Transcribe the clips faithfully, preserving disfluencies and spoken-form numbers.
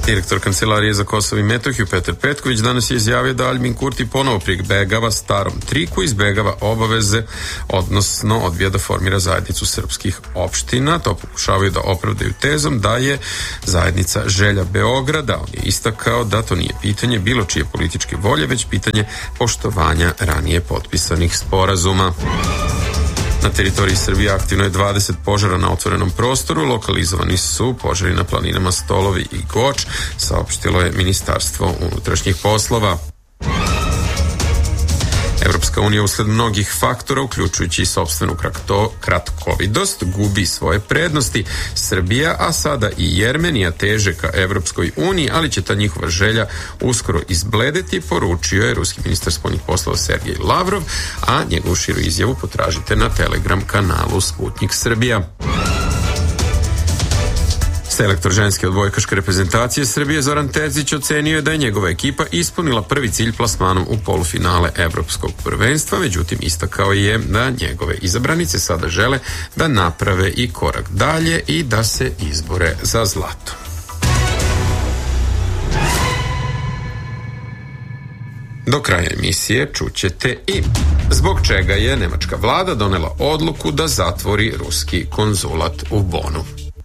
Direktor Kancelarije za Kosovo i Metohiju Petar Petković danas je izjavio da Aljbin Kurti ponovo pribegava starom triku, izbegava obaveze, odnosno odbija da formira zajednicu srpskih opština. To pokušavaju da opravdaju tezom da je zajednica želja Beograda. On je istakao da to nije pitanje bilo čije političke volje, već pitanje poštovanja ranije potpisanih sporazuma. Na teritoriji Srbije aktivno je dvadeset požara na otvorenom prostoru, lokalizovani su požari na planinama Stolovi i Goč, saopštilo je Ministarstvo unutrašnjih poslova. Evropska unija usled mnogih faktora, uključujući i sopstvenu kratkovidost, gubi svoje prednosti. Srbija, a sada i Jermenija teže ka Evropskoj uniji, ali će ta njihova želja uskoro izbledeti, poručio je ruski ministar spoljnih poslova Sergej Lavrov, a njegovu širu izjavu potražite na Telegram kanalu Sputnik Srbija. Selektor ženske odbojkaške reprezentacije Srbije Zoran Terzić ocenio je da je njegova ekipa ispunila prvi cilj plasmanom u polufinale evropskog prvenstva, međutim istakao je da njegove izabranice sada žele da naprave i korak dalje i da se izbore za zlato. Do kraja emisije čućete i zbog čega je nemačka vlada donela odluku da zatvori ruski konzulat u Bonu.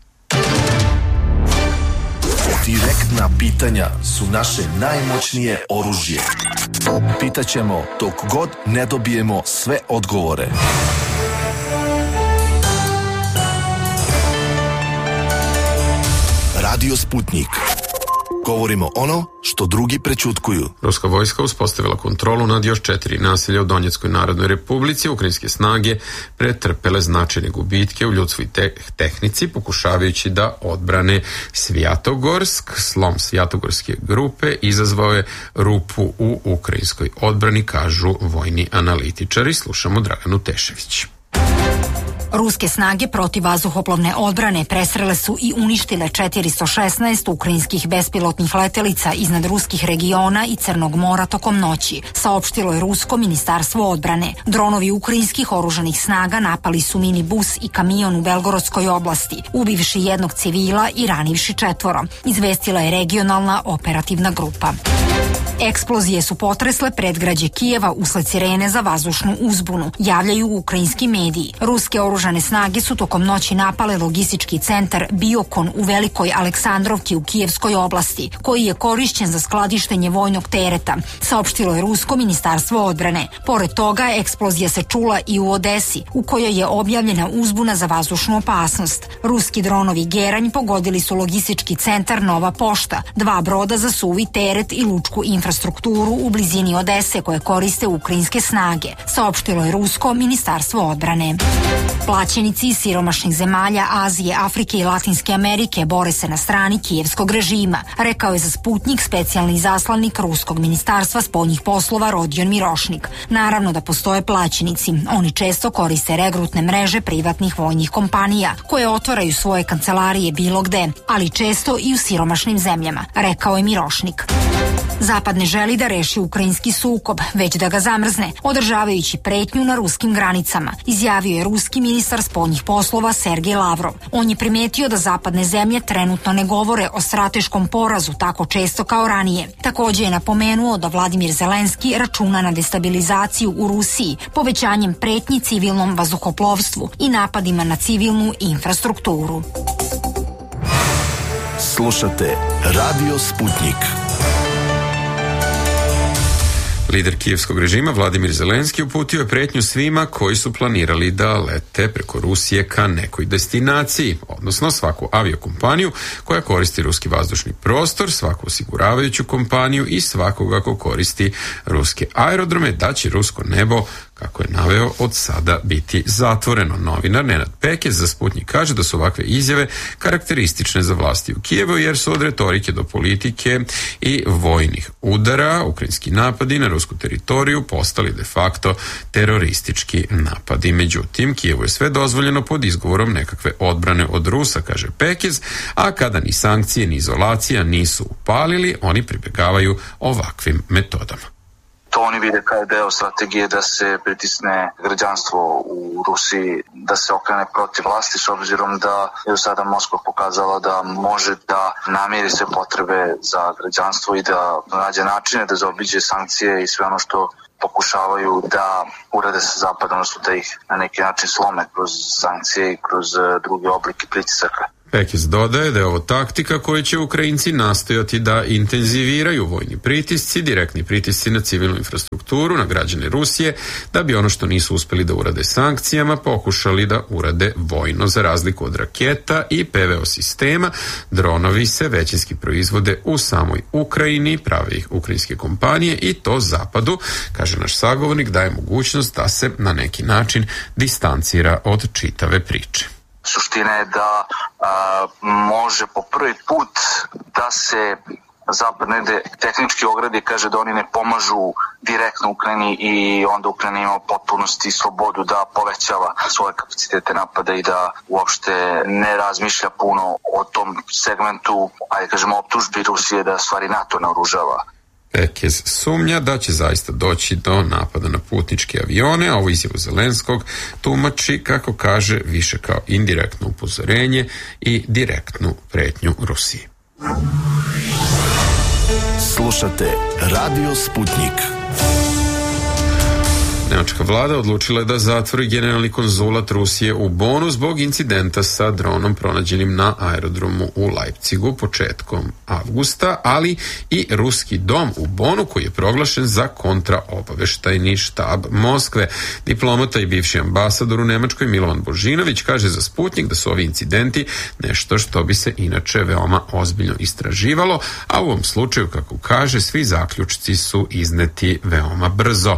Direktna pitanja su naše najmoćnije oružje. Pitaćemo dok god ne dobijemo sve odgovore. Radio Sputnik. Govorimo ono što drugi prećutkuju. Ruska vojska uspostavila kontrolu nad još četiri naselja u Donjeckoj Narodnoj Republici. Ukrajinske snage pretrpele značajne gubitke u ljudskoj te- tehnici, pokušavajući da odbrane Svjatogorsk. Slom Svjatogorske grupe izazvao je rupu u ukrajinskoj odbrani, kažu vojni analitičari. Slušamo Draganu Tešević. Ruske snage protivvazduhoplovne odbrane presrele su i uništile četiristo šesnaest ukrajinskih bespilotnih letelica iznad ruskih regiona i Crnog mora tokom noći, saopštilo je Rusko ministarstvo odbrane. Dronovi ukrajinskih oružanih snaga napali su minibus i kamion u Belgorodskoj oblasti, ubivši jednog civila i ranivši četvoro, izvestila je regionalna operativna grupa. Eksplozije su potresle predgrađe Kijeva usled sirene za vazdušnu uzbunu, javljaju ukrajinski mediji. Ruske oružane snage su tokom noći napale logistički centar Biokon u Velikoj Aleksandrovki u Kijevskoj oblasti, koji je korišćen za skladištenje vojnog tereta, saopštilo je Rusko ministarstvo odbrane. Pored toga, eksplozija se čula i u Odesi, u kojoj je objavljena uzbuna za vazdušnu opasnost. Ruski dronovi Geranj pogodili su logistički centar Nova Pošta, dva broda za suvi teret i lučku infrastrukturu u blizini Odese koje koriste ukrajinske snage, saopštilo je Rusko ministarstvo odbrane. Plaćenici iz siromašnih zemalja Azije, Afrike i Latinske Amerike bore se na strani kijevskog režima, rekao je za Sputnik specijalni izaslanik Ruskog ministarstva spoljnih poslova Rodion Mirošnik. Naravno da postoje plaćenici, oni često koriste regrutne mreže privatnih vojnih kompanija koje otvaraju svoje kancelarije bilo gde, ali često i u siromašnim zemljama, rekao je Mirošnik. Zapad ne želi da reši ukrajinski sukob, već da ga zamrzne, održavajući pretnju na ruskim granicama, izjavio je ruski ministar spoljnih poslova Sergej Lavrov. On je primetio da zapadne zemlje trenutno ne govore o strateškom porazu tako često kao ranije. Također je napomenuo da Vladimir Zelenski računa na destabilizaciju u Rusiji, povećanjem pretnji civilnom vazduhoplovstvu i napadima na civilnu infrastrukturu. Slušate Radio Sputnik. Lider kijevskog režima Vladimir Zelenski uputio je pretnju svima koji su planirali da lete preko Rusije ka nekoj destinaciji, odnosno svaku aviokompaniju koja koristi ruski vazdušni prostor, svaku osiguravajuću kompaniju i svakoga ko koristi ruske aerodrome, da će rusko nebo, kako je naveo, od sada biti zatvoreno. Novinar Nenad Pekez za Sputnik kaže da su ovakve izjave karakteristične za vlasti u Kijevu, jer su od retorike do politike i vojnih udara ukrajinski napadi na rusku teritoriju postali de facto teroristički napadi. Međutim, Kijevu je sve dozvoljeno pod izgovorom nekakve odbrane od Rusa, kaže Pekez, a kada ni sankcije ni izolacija nisu upalili, oni pribjegavaju ovakvim metodama. To oni vide kao deo strategije da se pritisne građanstvo u Rusiji, da se okrene protiv vlasti, s obzirom da je do sada Moskva pokazala da može da namiri sve potrebe za građanstvo i da nađe načine da zaobiđe sankcije i sve ono što pokušavaju da urade sa zapadom, odnosno da ih na neki način slome kroz sankcije i kroz druge oblike pritisaka. Pekez dodaje da je ovo taktika koju će Ukrajinci nastojati da intenziviraju vojni pritisci, direktni pritisci na civilnu infrastrukturu, na građane Rusije, da bi ono što nisu uspeli da urade sankcijama pokušali da urade vojno. Za razliku od raketa i P V O sistema, dronovi se većinski proizvode u samoj Ukrajini, prave ih ukrajinske kompanije i to zapadu, kaže naš sagovornik, daje mogućnost da se na neki način distancira od čitave priče. Suština je da a, može po prvi put da se Zapad negde tehnički ogradi, kaže da oni ne pomažu direktno Ukrajini i onda Ukrajina ima potpunosti i slobodu da povećava svoje kapacitete napada i da uopšte ne razmišlja puno o tom segmentu, ajde kažemo, optužbi Rusije da stvari NATO naoružava. Pekez sumnja da će zaista doći do napada na putničke avione, a ovo izjavu Zelenskog tumači, kako kaže, više kao indirektno upozorenje i direktnu pretnju Rusiji. Slušate Radio Sputnik. Nemačka vlada odlučila je da zatvori generalni konzulat Rusije u Bonu zbog incidenta sa dronom pronađenim na aerodromu u Leipzigu početkom avgusta, ali i ruski dom u Bonu koji je proglašen za kontraobaveštajni štab Moskve. Diplomata i bivši ambasador u Nemačkoj Milovan Božinović kaže za Sputnik da su ovi incidenti nešto što bi se inače veoma ozbiljno istraživalo, a u ovom slučaju, kako kaže, svi zaključci su izneti veoma brzo.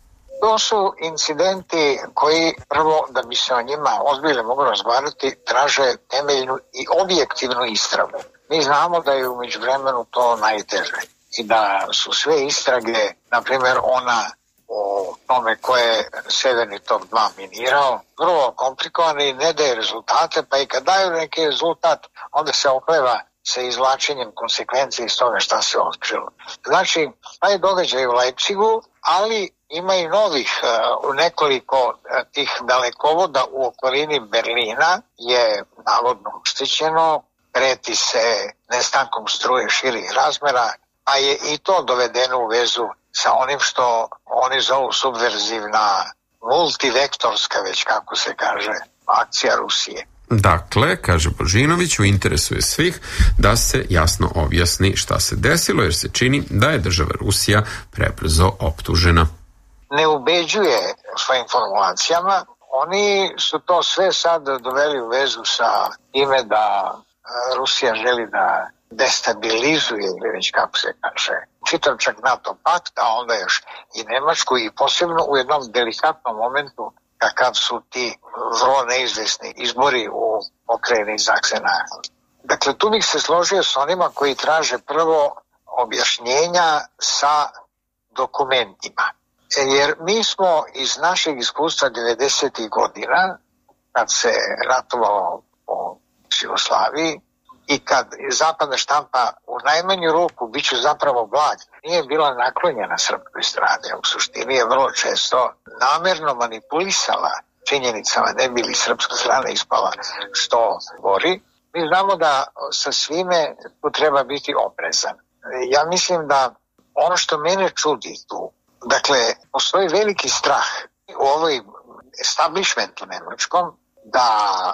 To su incidenti koji, prvo, da bi se o njima ozbiljno moglo razgovarati, traže temeljnu i objektivnu istragu. Mi znamo da je u međuvremenu to najteže i da su sve istrage, na primjer ona o tome ko je Severni tok dva minirao, vrlo komplikovane i ne daje rezultate, pa i kad daju neki rezultat, onda se okleva sa izvlačenjem konsekvencije iz toga šta se otkrilo. Znači, taj događaj u Leipzigu, ali ima i novih uh, nekoliko uh, tih dalekovoda u okolini Berlina je navodno oštećeno, preti se nestankom struje širih razmera, a je i to dovedeno u vezu sa onim što oni zovu subverzivna, multivektorska, već kako se kaže, akcija Rusije. Dakle, kaže Božinović, u interesu je svih da se jasno objasni šta se desilo, jer se čini da je država Rusija prebrzo optužena. Ne ubeđuje svojim formulacijama. Oni su to sve sad doveli u vezu sa time da Rusija želi da destabilizuje, ili već kako se kaže, čitav čak NATO pakt, a onda još i Nemačku, i posebno u jednom delikatnom momentu kakav su ti vrlo neizvesni izbori u pokrajini Sachsen-Anhalt. Dakle, tu bih se složio s onima koji traže prvo objašnjenja sa dokumentima. Jer mi smo iz našeg iskustva devedesetih godina, kad se ratovalo po Jugoslaviji i kad zapadna štampa u najmanju ruku, bit ću zapravo blag, nije bila naklonjena srpskoj strane. U suštini je vrlo često namerno manipulisala činjenicama, ne bi li srpska strana ispala što gori. Mi znamo da sa svime tu treba biti oprezan. Ja mislim da ono što mene čudi tu, dakle, postoji veliki strah u ovoj establishmentu nemačkom da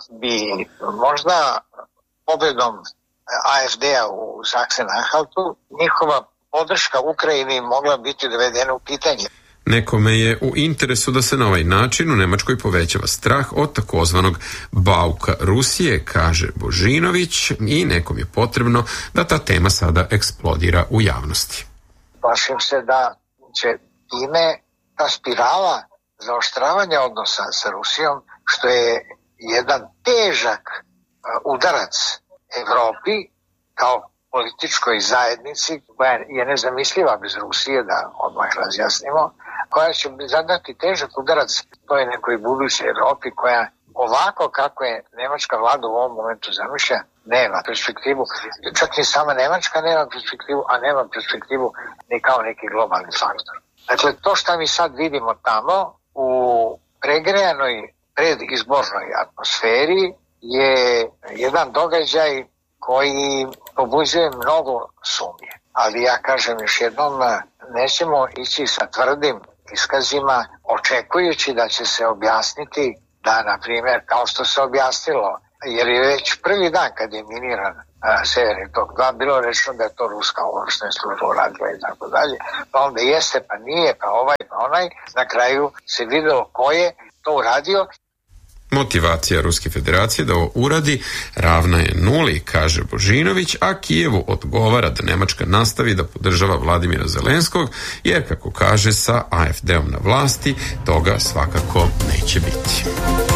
bi možda pobedom A F D-a u Sachsen-Anhaltu njihova podrška Ukrajini mogla biti dovedena u pitanje. Nekome je u interesu da se na ovaj način u Nemačkoj povećava strah od takozvanog bauka Rusije, kaže Božinović, i nekom je potrebno da ta tema sada eksplodira u javnosti. Plašim se da će time ta spirala zaoštravanja odnosa sa Rusijom, što je jedan težak udarac Evropi kao političkoj zajednici koja je nezamisliva bez Rusije, da odmah razjasnimo, koja će zadati težak udarac toj nekoj budućoj Evropi koja ovako kako je nemačka vlada u ovom momentu zamišlja, nema perspektivu. Čak i sama Nemačka nema perspektivu, a nema perspektivu ni kao neki globalni faktor. Dakle, to što mi sad vidimo tamo u pregrejanoj predizbornoj atmosferi je jedan događaj koji pobuđuje mnogo sumnje. Ali ja kažem još jednom, nećemo ići sa tvrdim iskazima očekujući da će se objasniti da, na primjer, kao što se objasnilo, jer je već prvi dan kad je miniran a, Severni tok dva, bilo rečeno da je to ruska obaveštajna služba uradila i tako dalje, pa onda jeste, pa nije, pa ovaj, pa onaj, na kraju se videlo ko je to uradio. Motivacija Ruske federacije da ovo uradi ravna je nuli, kaže Božinović, a Kijevu odgovara da Nemačka nastavi da podržava Vladimira Zelenskog, jer, kako kaže, sa A F D-om na vlasti toga svakako neće biti.